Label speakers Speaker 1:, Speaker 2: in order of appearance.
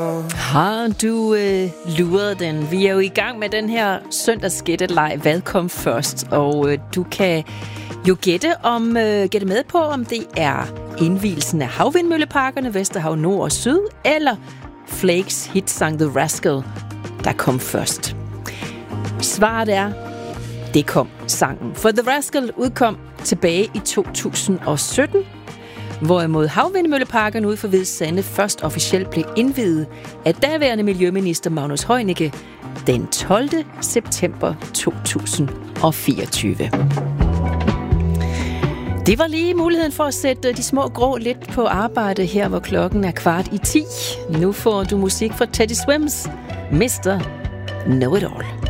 Speaker 1: Har du luret den? Vi er jo i gang med den her søndagsgætteleg. Hvad kom først? Og du kan jo gætte med på, om det er indvielsen af havvindmølleparkerne Vesterhav Nord og Syd, eller Flakes hitsang The Rascal, der kom først. Svaret er, det kom sangen. For The Rascal udkom tilbage i 2017, hvorimod havvindmølleparkerne ude for Hvide Sande først officielt blev indviet af daværende miljøminister Magnus Heunicke den 12. september 2024. Det var lige muligheden for at sætte de små grå lidt på arbejde her, hvor klokken er 9:15. Nu får du musik fra Teddy Swims, Mr. Know It All.